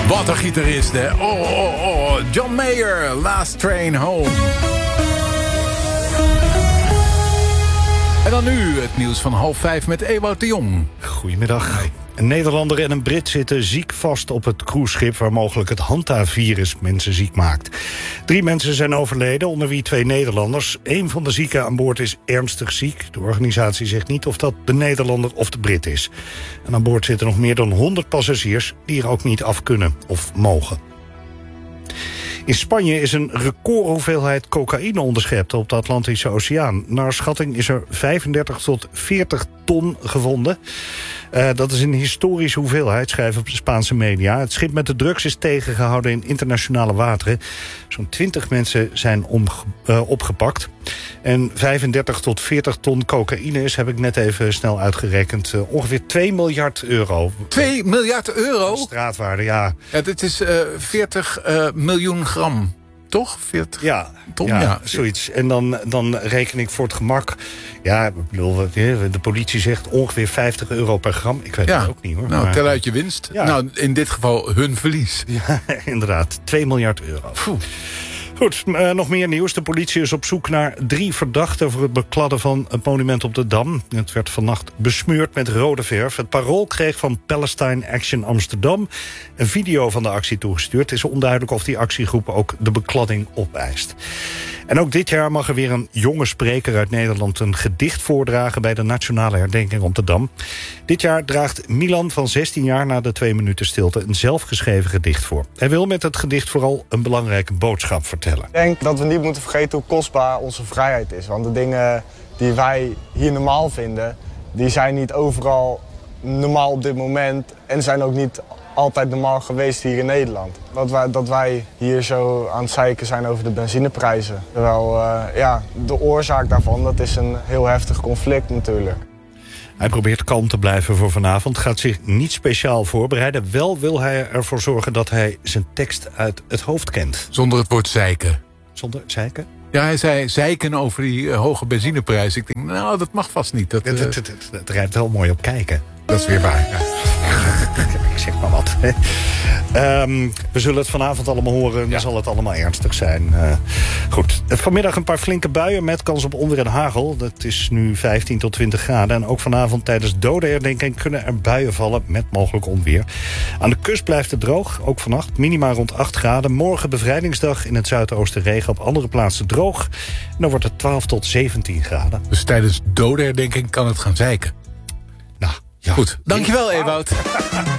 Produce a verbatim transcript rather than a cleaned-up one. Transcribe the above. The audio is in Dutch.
Wat een gitarist, hè. Oh, oh, oh. John Mayer, Last Train Home. En dan nu het nieuws van half vijf met Ewout de Jong. Goedemiddag. Een Nederlander en een Brit zitten ziek vast op het cruiseschip waar mogelijk het Hanta-virus mensen ziek maakt. Drie mensen zijn overleden, onder wie twee Nederlanders. Eén van de zieken aan boord is ernstig ziek. De organisatie zegt niet of dat de Nederlander of de Brit is. En aan boord zitten nog meer dan honderd passagiers die er ook niet af kunnen of mogen. In Spanje is een recordhoeveelheid cocaïne onderschept op de Atlantische Oceaan. Naar schatting is er vijfendertig tot veertig ton gevonden. Uh, dat is een historische hoeveelheid, schrijven op de Spaanse media. Het schip met de drugs is tegengehouden in internationale wateren. Zo'n twintig mensen zijn omge- uh, opgepakt. En vijfendertig tot veertig ton cocaïne is, heb ik net even snel uitgerekend, uh, ongeveer twee miljard euro. twee miljard euro? Straatwaarde, ja. Ja, dit is uh, veertig uh, miljoen gram. Toch? veertig ja, ton? Ja, ja, zoiets. En dan, dan reken ik voor het gemak. Ja, ik bedoel, de politie zegt ongeveer vijftig euro per gram. Ik weet ja. het ook niet, hoor. Nou, maar, tel uit je winst. Ja. Nou, in dit geval hun verlies. Ja, inderdaad. twee miljard euro. Poeh. Goed, uh, nog meer nieuws. De politie is op zoek naar drie verdachten voor het bekladden van het monument op de Dam. Het werd vannacht besmeurd met rode verf. Het Parool kreeg van Palestine Action Amsterdam een video van de actie toegestuurd. Het is onduidelijk of die actiegroep ook de bekladding opeist. En ook dit jaar mag er weer een jonge spreker uit Nederland een gedicht voordragen bij de Nationale Herdenking op de Dam. Dit jaar draagt Milan van zestien jaar na de twee minuten stilte een zelfgeschreven gedicht voor. Hij wil met het gedicht vooral een belangrijke boodschap vertellen. Ik denk dat we niet moeten vergeten hoe kostbaar onze vrijheid is. Want de dingen die wij hier normaal vinden, die zijn niet overal normaal op dit moment en zijn ook niet altijd normaal geweest hier in Nederland. Dat wij, dat wij hier zo aan het zeiken zijn over de benzineprijzen. Terwijl uh, ja, de oorzaak daarvan, dat is een heel heftig conflict natuurlijk. Hij probeert kalm te blijven voor vanavond, gaat zich niet speciaal voorbereiden. Wel wil hij ervoor zorgen dat hij zijn tekst uit het hoofd kent. Zonder het woord zeiken. Zonder zeiken? Ja, hij zei zeiken over die uh, hoge benzineprijs. Ik denk, nou, dat mag vast niet. Dat, uh... het, het, het, het rijdt wel mooi op kijken. Dat is weer waar, ja. Ik zeg maar wat. Um, we zullen het vanavond allemaal horen. Dan ja. zal het allemaal ernstig zijn. Uh, goed. Vanmiddag een paar flinke buien met kans op onweer en hagel. Dat is nu vijftien tot twintig graden. En ook vanavond tijdens dodenherdenking kunnen er buien vallen met mogelijk onweer. Aan de kust blijft het droog. Ook vannacht. Minima rond acht graden. Morgen bevrijdingsdag in het zuidoosten regen. Op andere plaatsen droog. En dan wordt het twaalf tot zeventien graden. Dus tijdens dodenherdenking kan het gaan zeiken. Nou, ja. Goed. Dankjewel, Ewout.